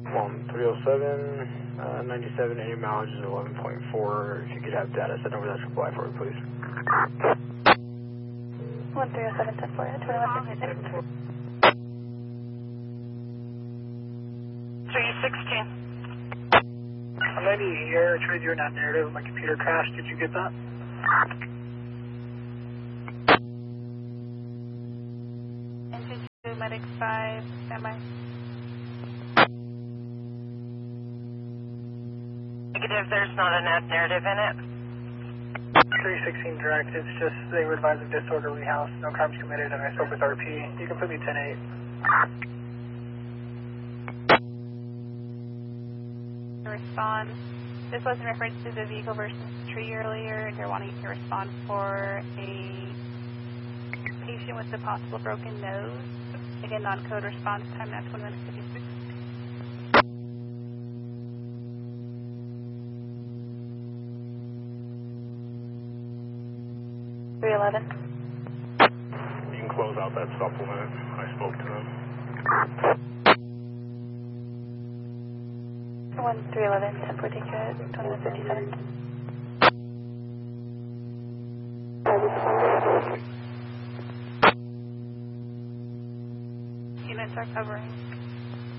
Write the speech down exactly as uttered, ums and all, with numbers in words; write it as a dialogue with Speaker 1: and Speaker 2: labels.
Speaker 1: One three oh seven, uh, ninety-seven, any mileage is eleven point four. If you could have data sent over that supply for me, please.
Speaker 2: One three oh seven, ten four, twenty-one fifty-six.
Speaker 3: Three sixteen.
Speaker 4: I'm ninety here, trade your not narrative. My computer crashed. Did you get that?
Speaker 2: Engine two, medic five, standby.
Speaker 3: Negative, there's not a net narrative in it.
Speaker 4: three sixteen direct. It's just they were advised of disorderly house, no crimes committed, and I spoke with R P. You can put me ten eight.
Speaker 2: Respond. This was in reference to the vehicle versus tree earlier. They're wanting to respond for a patient with a possible broken nose. Again, non-code response time at twenty-one fifty-six. three eleven.
Speaker 1: You can close out that supplement. I spoke to them.
Speaker 2: one three eleven, ten fourteen, twenty-one fifty-seven. Units are covering.